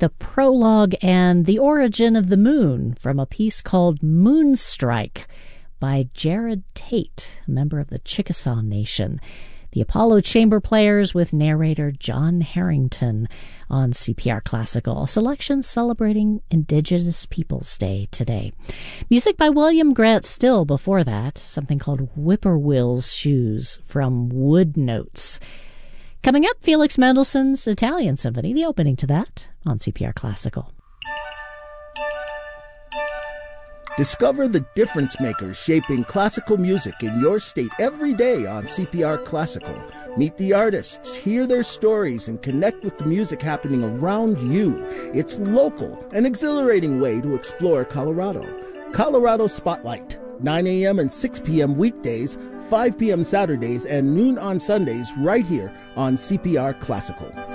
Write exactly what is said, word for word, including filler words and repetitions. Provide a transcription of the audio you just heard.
the prologue and the origin of the moon from a piece called Moonstrike by Jared Tate, a member of the Chickasaw Nation. The Apollo Chamber Players with narrator John Harrington on C P R Classical, a selection celebrating Indigenous Peoples Day today. Music by William Grant Still before that, something called Whippoorwill's Shoes from Wood Notes. Coming up, Felix Mendelssohn's Italian Symphony, the opening to that on C P R Classical. Discover the difference makers shaping classical music in your state every day on C P R Classical. Meet the artists, hear their stories, and connect with the music happening around you. It's local, an exhilarating way to explore Colorado. Colorado Spotlight, nine a.m. and six p.m. weekdays, five p.m. Saturdays, and noon on Sundays right here on C P R Classical.